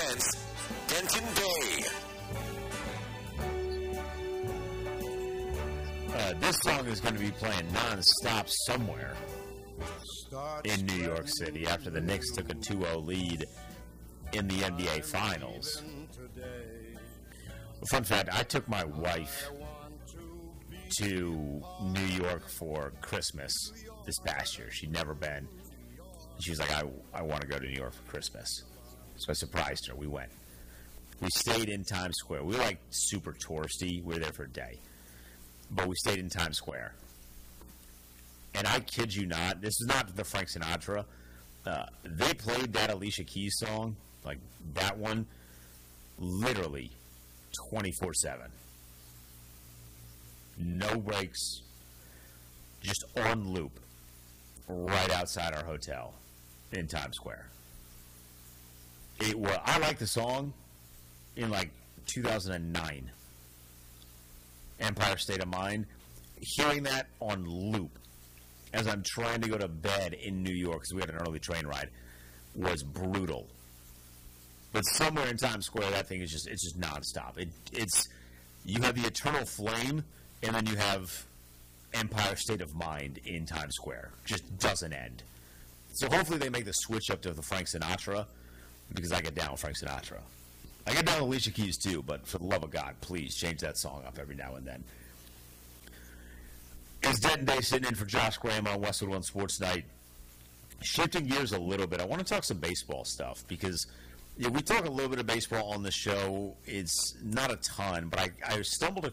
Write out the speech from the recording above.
presents Denton Day. This song is going to be playing non-stop somewhere in New York City after the Knicks took a 2-0 lead in the NBA Finals. Fun fact, I took my wife to New York for Christmas this past year. She'd never been. She was like, I want to go to New York for Christmas. So I surprised her. We went. We stayed in Times Square. We were like super touristy. We were there for a day. But we stayed in Times Square. And I kid you not, this is not the Frank Sinatra. They played that Alicia Keys song, like that one, literally 24/7. No breaks, just on loop, right outside our hotel in Times Square. I like the song in like 2009. Empire State of Mind. Hearing that on loop as I'm trying to go to bed in New York, because we had an early train ride, was brutal. But somewhere in Times Square, that thing is just nonstop. You have the Eternal Flame, and then you have Empire State of Mind in Times Square. Just doesn't end. So hopefully they make the switch up to the Frank Sinatra, because I get down with Frank Sinatra. I get down with Alicia Keys too, but for the love of God, please change that song up every now and then. It's Denton Day sitting in for Josh Graham on Westwood One Sports Night. Shifting gears a little bit, I want to talk some baseball stuff because we talk a little bit of baseball on the show. It's not a ton, but I stumbled